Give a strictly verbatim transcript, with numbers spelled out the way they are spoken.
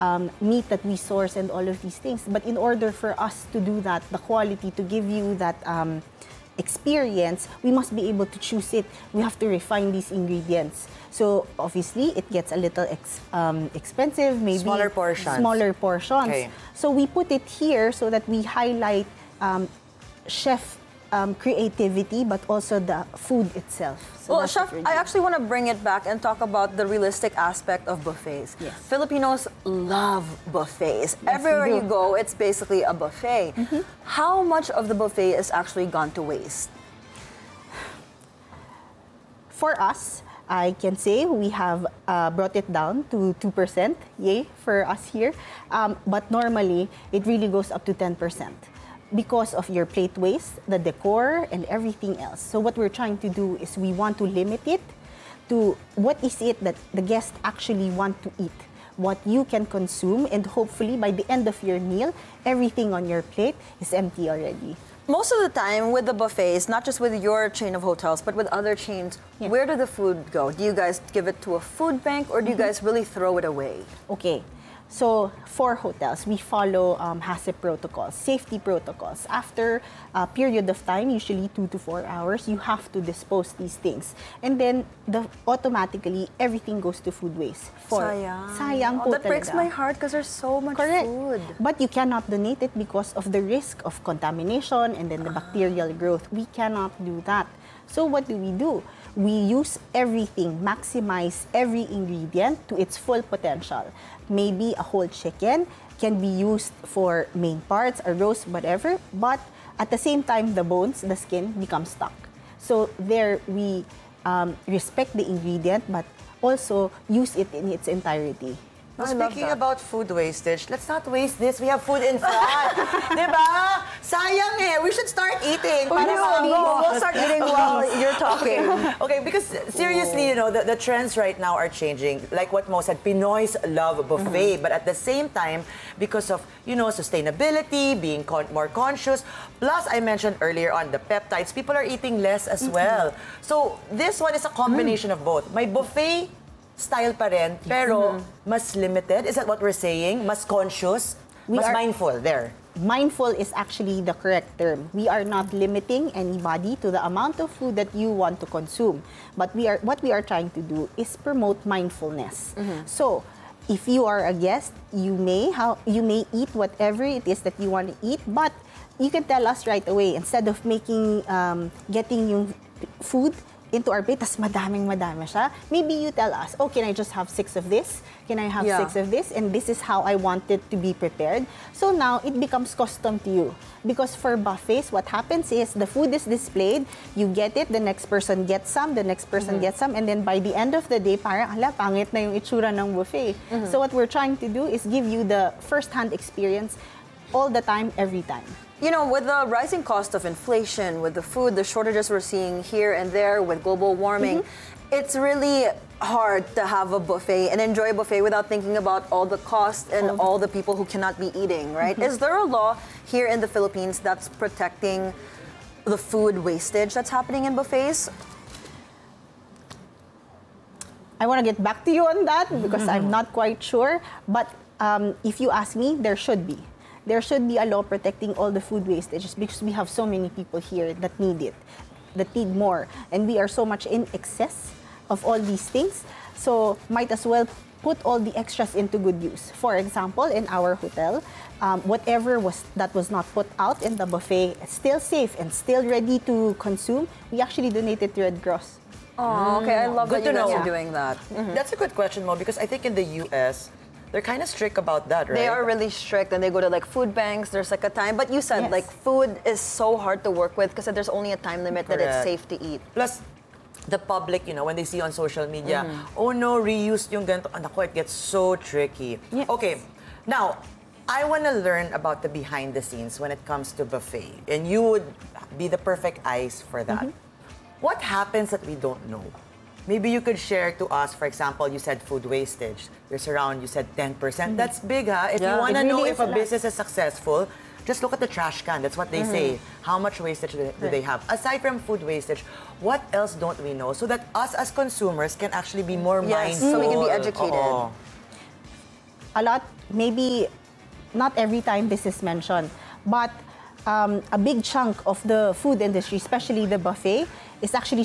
um, meat that we source and all of these things. But in order for us to do that, the quality, to give you that um, experience, we must be able to choose it. We have to refine these ingredients. So obviously, it gets a little ex, um, expensive, maybe smaller portions. Smaller portions. Okay. So we put it here so that we highlight um, chef um, creativity, but also the food itself. So well, that's Chef, what we're I doing. actually want to bring it back and talk about the realistic aspect of buffets. Yes. Filipinos love buffets. Yes, Everywhere we do. you go, it's basically a buffet. Mm-hmm. How much of the buffet is actually gone to waste? For us, I can say we have uh, brought it down to two percent, yay, for us here. Um, but normally, it really goes up to ten percent because of your plate waste, the decor, and everything else. So what we're trying to do is we want to limit it to what is it that the guests actually want to eat, what you can consume, and hopefully by the end of your meal, everything on your plate is empty already. Most of the time with the buffets, not just with your chain of hotels, but with other chains, Yeah. where do the food go? Do you guys give it to a food bank or do you guys really throw it away? Okay, so for hotels, we follow um, HACCP protocols, safety protocols. After a period of time, usually two to four hours, you have to dispose these things. And then the, automatically, everything goes to food waste. For, Sayang. Sayang Oh, po that breaks talaga. my heart because there's so much Correct. food. But you cannot donate it because of the risk of contamination and then the bacterial growth. We cannot do that. So what do we do? We use everything, maximize every ingredient to its full potential. Maybe a whole chicken can be used for main parts, a roast, whatever, but at the same time, the bones, the skin becomes stuck. So there we um, respect the ingredient, but also use it in its entirety. Now, I love speaking that. about food wastage, let's not waste this. We have food in front. Diba? Sayang eh. We should start eating. Oh, para no, maubos. no, we'll start eating while you're talking. Okay, because seriously, you know, the, the trends right now are changing. Like what Mo said, Pinoys love buffet. Mm-hmm. But at the same time, because of, you know, sustainability, being con- more conscious, plus I mentioned earlier on the peptides, people are eating less as Mm-hmm. well. So this one is a combination Mm. of both. My buffet style pa rin, pero mas limited. Is that what we're saying? Mas conscious? We mas are- mindful. There. Mindful is actually the correct term. We are not limiting anybody to the amount of food that you want to consume. But we are what we are trying to do is promote mindfulness. So, if you are a guest, you may how you may eat whatever it is that you want to eat, but you can tell us right away instead of making um, getting yung food into our plate, tas madaming madami siya. Maybe you tell us, oh, can I just have six of this? Can I have Yeah. six of this? And this is how I want it to be prepared. So now, it becomes custom to you. Because for buffets, what happens is, the food is displayed, you get it, the next person gets some, the next person gets some, and then by the end of the day, parang, ala, pangit na yung itsura ng buffet. So what we're trying to do is give you the first-hand experience all the time, every time. You know, with the rising cost of inflation, with the food, the shortages we're seeing here and there, with global warming, it's really hard to have a buffet and enjoy a buffet without thinking about all the costs and all the people who cannot be eating, right? Is there a law here in the Philippines that's protecting the food wastage that's happening in buffets? I want to get back to you on that because I'm not quite sure. But um, if you ask me, there should be. There should be a law protecting all the food wastages because we have so many people here that need it, that need more. And we are so much in excess of all these things. So might as well put all the extras into good use. For example, in our hotel, um, whatever was that was not put out in the buffet, still safe and still ready to consume, we actually donated to Red Cross. Oh, okay. I love Good that you to guys know. are doing that. That's a good question, Mo, because I think in the U S, they're kind of strict about that, right? They are really strict and they go to like food banks. There's like a time. But you said Yes. like food is so hard to work with because there's only a time limit that it's Correct. safe to eat. Plus, the public, you know, when they see on social media, oh no, reuse yung ganito. Anako, it gets so tricky. Yes. Okay, now, I want to learn about the behind the scenes when it comes to buffet. And you would be the perfect eyes for that. What happens that we don't know? Maybe you could share to us, for example, you said food wastage. There's around, you said ten percent. That's big, huh? If Yeah. you want to It really know is if a a lot. business is successful, just look at the trash can. That's what they say. How much wastage do they, do they have? Aside from food wastage, what else don't we know so that us as consumers can actually be more Yes, mindful? so we can be educated. Oo. A lot maybe not every time this is mentioned, but um, a big chunk of the food industry, especially the buffet, is actually